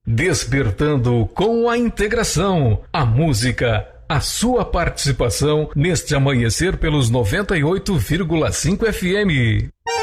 Despertando com a integração, a música, a sua participação neste amanhecer pelos 98,5 FM.